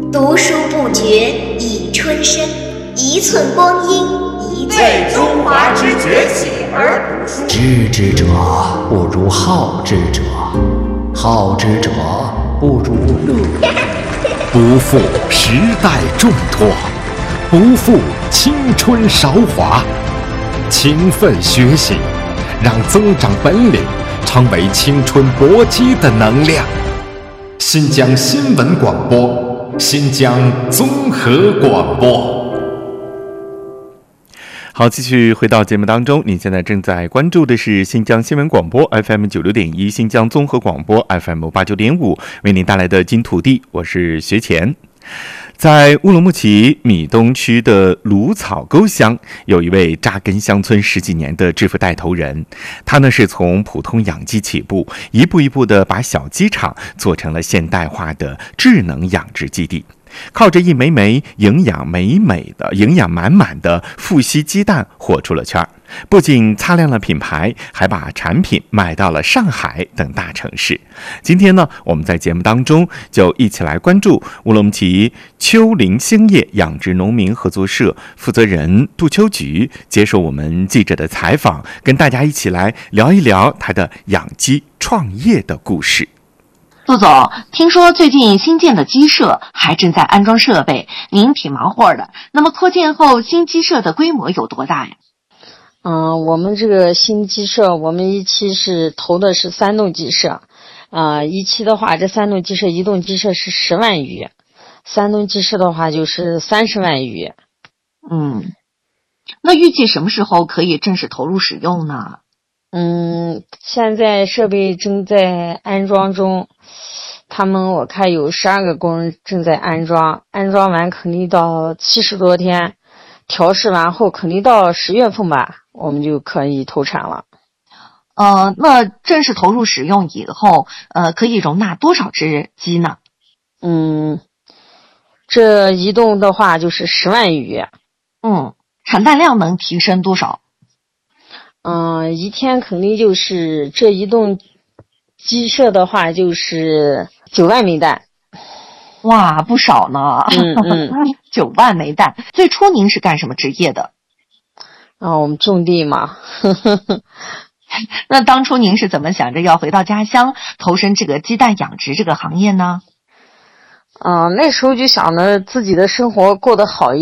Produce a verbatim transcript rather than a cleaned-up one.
读书不绝已春深，一寸光阴一寸为中华之崛起而读书。 知之者不如好之者，好之者不如乐。 不负时代重托，不负青春韶华。勤奋学习，让增长本领成为青春搏击的能量。新疆新闻广播，新疆综合广播。好，继续回到节目当中，你现在正在关注的是新疆新闻广播 F M 九六点一，新疆综合广播 F M 八九点五，为您带来的金土地，我是学前。在乌鲁木齐米东区的芦草沟乡，有一位扎根乡村十几年的致富带头人，他呢是从普通养鸡起步，一步一步的把小鸡场做成了现代化的智能养殖基地。靠着一枚枚营养美美的、营养满满的富硒鸡蛋火出了圈，不仅擦亮了品牌，还把产品卖到了上海等大城市。今天呢，我们在节目当中就一起来关注乌鲁木齐丘陵兴业养殖农民合作社负责人杜秋菊接受我们记者的采访，跟大家一起来聊一聊他的养鸡创业的故事。 杜总，听说最近新建的鸡舍还正在安装设备，您挺忙活的。那么扩建后新鸡舍的规模有多大呀？ 嗯，我们这个新鸡舍，我们一期是投的是三栋鸡舍，呃，一期的话，这三栋鸡舍，一栋鸡舍是十万余，三栋鸡舍的话就是三十万余。 嗯，那预计什么时候可以正式投入使用呢？ 嗯，现在设备正在安装中，他们我看有十二个工人正在安装，安装完肯定到七十多天，调试完后肯定到十月份吧，我们就可以投产了。 呃，那正式投入使用以后，呃，可以容纳多少只鸡呢？ 嗯，这一栋的话就是十万余。 嗯，产蛋量能提升多少？ 嗯，一天肯定就是这一栋鸡舍的话就是九万枚蛋。 哇，不少呢。 嗯嗯， 九万枚蛋。最初您是干什么职业的？ 啊，我们种地嘛。 那当初您是怎么想着要回到家乡投身这个鸡蛋养殖这个行业呢？ 嗯、呃，那时候就想着自己的生活过得好一点。